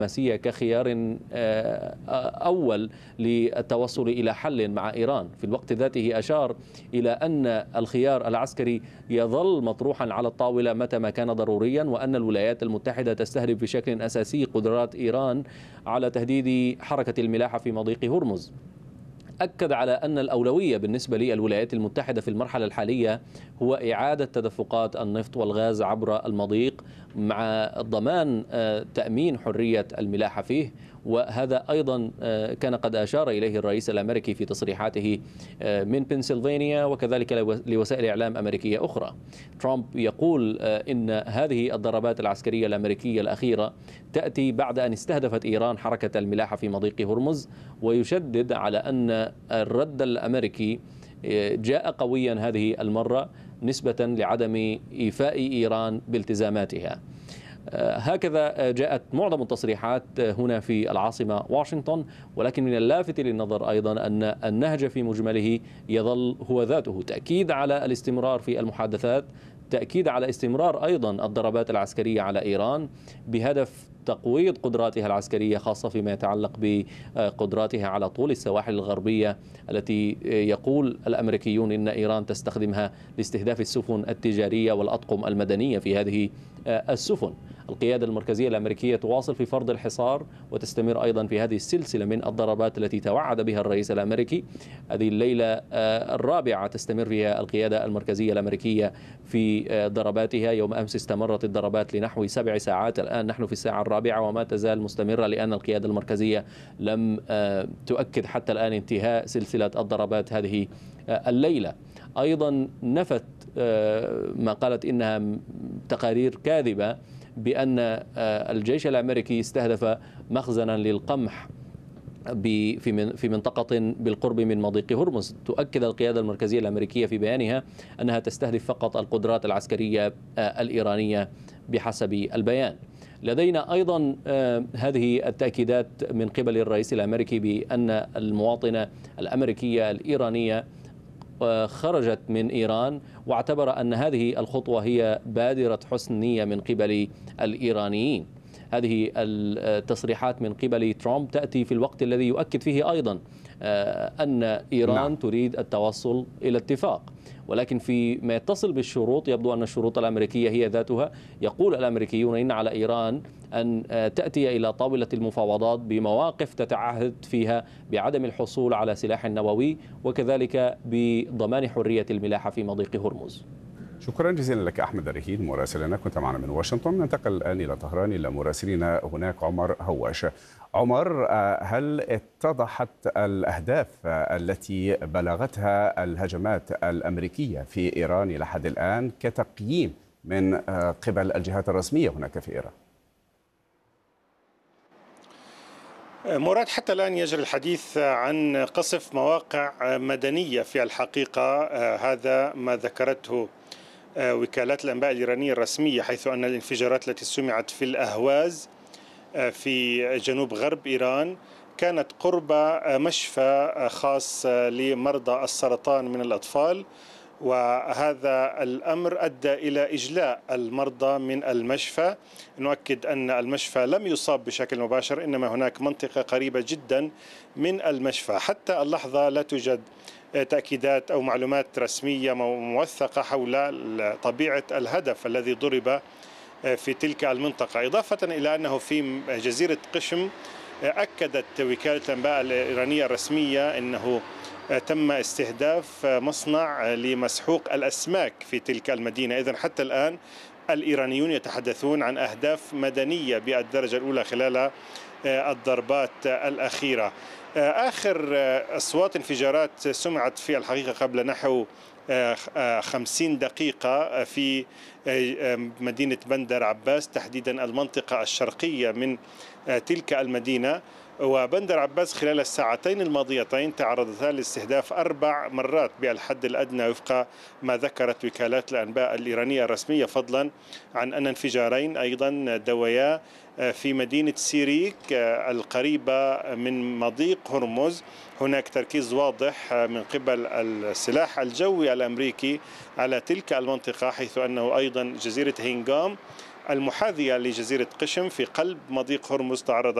الدبلوماسية كخيار أول للتوصل إلى حل مع إيران. في الوقت ذاته أشار إلى أن الخيار العسكري يظل مطروحا على الطاولة متى ما كان ضروريا، وأن الولايات المتحدة تستهدف بشكل أساسي قدرات إيران على تهديد حركة الملاحة في مضيق هرمز. أكد على أن الأولوية بالنسبة للولايات المتحدة في المرحلة الحالية هو إعادة تدفقات النفط والغاز عبر المضيق مع ضمان تأمين حرية الملاحة فيه، وهذا أيضا كان قد أشار إليه الرئيس الأمريكي في تصريحاته من بنسلفانيا وكذلك لوسائل إعلام أمريكية أخرى. ترامب يقول إن هذه الضربات العسكرية الأمريكية الأخيرة تأتي بعد أن استهدفت إيران حركة الملاحة في مضيق هرمز، ويشدد على أن الرد الأمريكي جاء قويا هذه المرة نسبة لعدم إيفاء إيران بالتزاماتها. هكذا جاءت معظم التصريحات هنا في العاصمة واشنطن، ولكن من اللافت للنظر أيضا أن النهج في مجمله يظل هو ذاته: تأكيد على الاستمرار في المحادثات، تأكيد على استمرار أيضا الضربات العسكرية على إيران بهدف تقويض قدراتها العسكرية، خاصة فيما يتعلق بقدراتها على طول السواحل الغربية التي يقول الأمريكيون إن إيران تستخدمها لاستهداف السفن التجارية والأطقم المدنية في هذه السفن. القيادة المركزية الأمريكية تواصل في فرض الحصار وتستمر أيضا في هذه السلسلة من الضربات التي توعد بها الرئيس الأمريكي. هذه الليلة الرابعة تستمر فيها القيادة المركزية الأمريكية في ضرباتها. يوم أمس استمرت الضربات لنحو 7 ساعات، الآن نحن في الساعة الرابعة وما تزال مستمرة، لأن القيادة المركزية لم تؤكد حتى الآن انتهاء سلسلة الضربات هذه الليلة. أيضا نفت ما قالت إنها تقارير كاذبة بأن الجيش الأمريكي استهدف مخزنا للقمح في منطقة بالقرب من مضيق هرمز. تؤكد القيادة المركزية الأمريكية في بيانها أنها تستهدف فقط القدرات العسكرية الإيرانية بحسب البيان. لدينا أيضا هذه التأكيدات من قبل الرئيس الأمريكي بأن المواطنة الأمريكية الإيرانية خرجت من إيران، واعتبر أن هذه الخطوة هي بادرة حسن نية من قبل الإيرانيين. هذه التصريحات من قبل ترامب تأتي في الوقت الذي يؤكد فيه أيضا أن إيران تريد التوصل إلى اتفاق، ولكن فيما يتصل بالشروط يبدو أن الشروط الأمريكية هي ذاتها. يقول الأمريكيون إن على إيران أن تأتي إلى طاولة المفاوضات بمواقف تتعهد فيها بعدم الحصول على سلاح نووي، وكذلك بضمان حرية الملاحة في مضيق هرمز. شكرا جزيلا لك أحمد الرهيد مراسلنا، كنت معنا من واشنطن. ننتقل الآن إلى طهران إلى مراسلنا هناك عمر هواش. عمر، هل اتضحت الأهداف التي بلغتها الهجمات الأمريكية في إيران إلى حد الآن كتقييم من قبل الجهات الرسمية هناك في إيران؟ مراد، حتى الآن يجري الحديث عن قصف مواقع مدنية في الحقيقة. هذا ما ذكرته وكالات الأنباء الإيرانية الرسمية، حيث أن الانفجارات التي سمعت في الأهواز في جنوب غرب إيران كانت قرب مشفى خاص لمرضى السرطان من الأطفال، وهذا الأمر أدى إلى إجلاء المرضى من المشفى. نؤكد أن المشفى لم يصاب بشكل مباشر، إنما هناك منطقة قريبة جدا من المشفى. حتى اللحظة لا توجد تأكيدات أو معلومات رسمية موثقة حول طبيعة الهدف الذي ضرب في تلك المنطقة، إضافة إلى أنه في جزيرة قشم أكدت وكالة الأنباء الإيرانية الرسمية أنه تم استهداف مصنع لمسحوق الأسماك في تلك المدينة. إذن حتى الآن الإيرانيون يتحدثون عن أهداف مدنية بالدرجة الأولى خلال الضربات الأخيرة. آخر أصوات انفجارات سمعت في الحقيقة قبل نحو 50 دقيقة في مدينة بندر عباس، تحديدا المنطقة الشرقية من تلك المدينة. وبندر عباس خلال الساعتين الماضيتين تعرضتا لاستهداف 4 مرات بالحد الأدنى وفق ما ذكرت وكالات الأنباء الإيرانية الرسمية، فضلا عن أن انفجارين أيضا دويا في مدينة سيريك القريبة من مضيق هرمز. هناك تركيز واضح من قبل السلاح الجوي الأمريكي على تلك المنطقة، حيث أنه أيضا جزيرة هينغام المحاذية لجزيرة قشم في قلب مضيق هرمز تعرض